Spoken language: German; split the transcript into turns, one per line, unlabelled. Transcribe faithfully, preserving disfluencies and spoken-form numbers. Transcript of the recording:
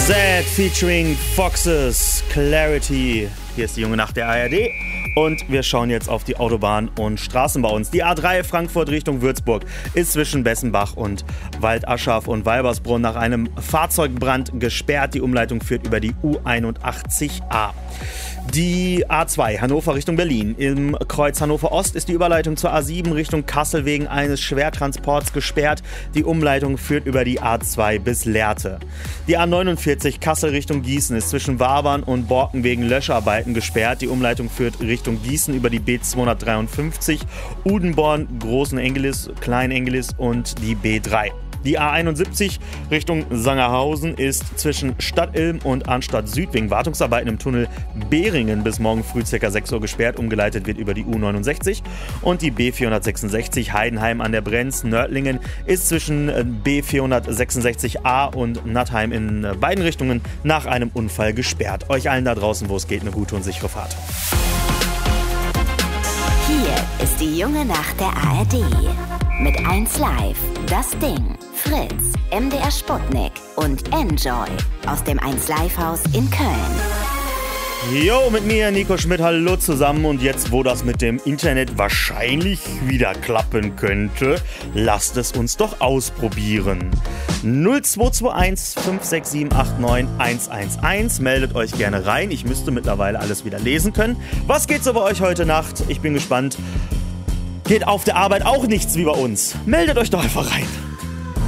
Zed featuring Foxes, Clarity. Hier ist die junge Nacht der A R D. Und wir schauen jetzt auf die Autobahn und Straßen bei uns. Die A drei Frankfurt Richtung Würzburg ist zwischen Bessenbach und Waldaschaf und Walbersbrunn nach einem Fahrzeugbrand gesperrt. Die Umleitung führt über die U einundachtzig A. Die A zwei Hannover Richtung Berlin. Im Kreuz Hannover Ost ist die Überleitung zur A sieben Richtung Kassel wegen eines Schwertransports gesperrt. Die Umleitung führt über die A zwei bis Lehrte. Die A neunundvierzig Kassel Richtung Gießen ist zwischen Wabern und Borken wegen Löscharbeiten gesperrt. Die Umleitung führt Richtung Gießen über die B zweihundertdreiundfünfzig, Udenborn, Großen Engelis, Klein Engelis und die B drei. Die A einundsiebzig Richtung Sangerhausen ist zwischen Stadtilm und Arnstadt Süd wegen Wartungsarbeiten im Tunnel Beringen bis morgen früh ca. sechs Uhr gesperrt. Umgeleitet wird über die U neunundsechzig. Und die B vierhundertsechsundsechzig Heidenheim an der Brenz Nördlingen ist zwischen B vierhundertsechsundsechzig A und Nattheim in beiden Richtungen nach einem Unfall gesperrt. Euch allen da draußen, wo es geht, eine gute und sichere Fahrt.
Hier ist die junge Nacht der A R D. Mit eins Live, Das Ding, Fritz, M D R Sputnik und Enjoy aus dem eins Live Haus in Köln.
Jo, mit mir Nico Schmidt, hallo zusammen. Und jetzt, wo das mit dem Internet wahrscheinlich wieder klappen könnte, lasst es uns doch ausprobieren. null zwei zwei eins fünf sechs sieben acht neun eins eins eins. Meldet euch gerne rein. Ich müsste mittlerweile alles wieder lesen können. Was geht so bei euch heute Nacht? Ich bin gespannt. Geht auf der Arbeit auch nichts wie bei uns? Meldet euch doch einfach rein.